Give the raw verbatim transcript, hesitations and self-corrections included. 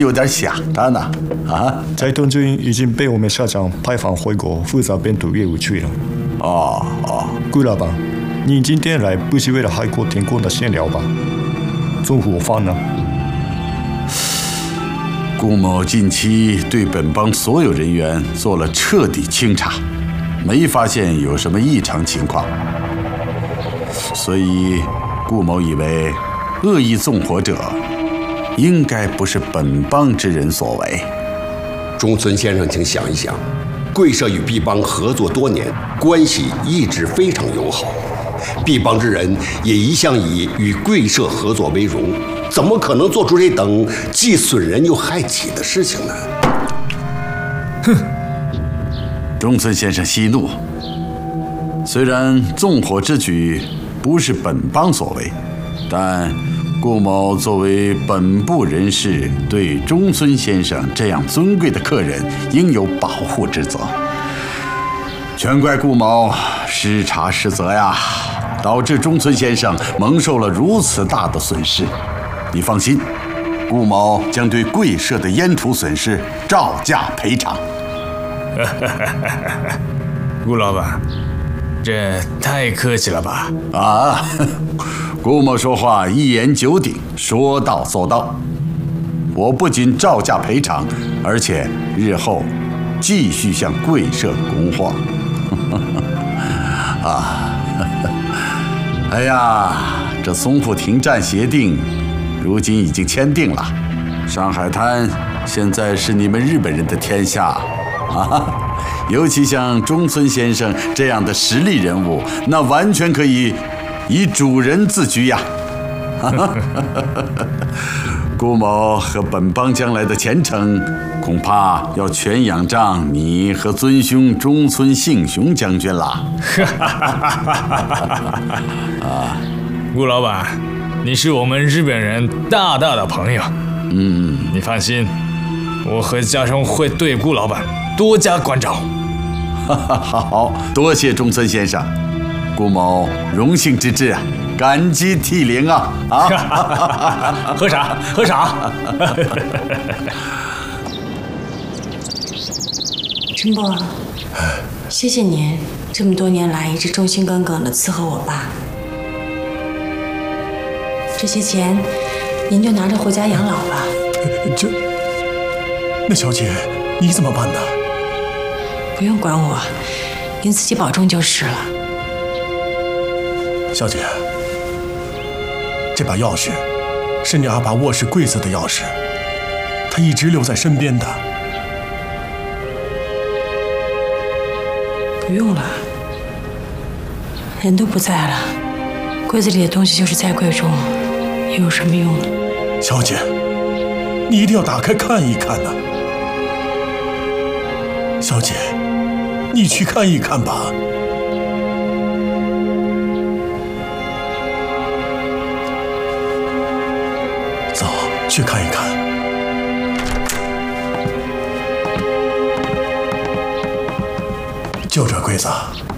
有点想他呢。啊， 蔡东军已经被我们校长派返回国负责本土业务去了。 哦哦， 顾老板，你今天来不是为了海阔天空的闲聊吧？纵火犯呢？ 顾某近期对本帮所有人员做了彻底清查，没发现有什么异常情况，所以顾某以为恶意纵火者应该不是本帮之人所为。 中村先生，请想一想，贵社与毕帮合作多年，关系一直非常友好，毕帮之人也一向以与贵社合作为荣，怎么可能做出这等既损人又害己的事情呢？ 哼！中村先生息怒。虽然纵火之举不是本帮所为，但顾某作为本部人士，对中村先生这样尊贵的客人应有保护之责。全怪顾某失察失责呀，导致中村先生蒙受了如此大的损失。你放心，顾某将对贵社的烟土损失照价赔偿。 顾老板，这太客气了吧？ 啊，顾某说话一言九鼎，说到做到。我不仅照价赔偿，而且日后继续向贵社供货。啊，哎呀，这淞沪停战协定如今已经签订了，上海滩现在是你们日本人的天下啊！尤其像中村先生这样的实力人物，那完全可以以主人自居呀！顾某和本帮将来的前程，恐怕要全仰仗你和尊兄中村信雄将军啦！ 啊，顾老板，你是我们日本人大大的朋友。嗯，你放心，我和家中会对顾老板多加关照。 好，多谢中村先生，顾某荣幸之至啊，感激涕零啊！啊， 喝茶，喝茶。 陈伯，谢谢您这么多年来一直忠心耿耿地伺候我爸。这些钱，您就拿着回家养老吧。 这，那小姐，你怎么办呢？ 不用管我，您自己保重就是了。 小姐，这把钥匙是你阿爸卧室柜子的钥匙，他一直留在身边的。 不用了，人都不在了，柜子里的东西就是再贵重，又有什么用呢？ 小姐，你一定要打开看一看呐！小姐，你去看一看吧。走，去看一看。就这柜子。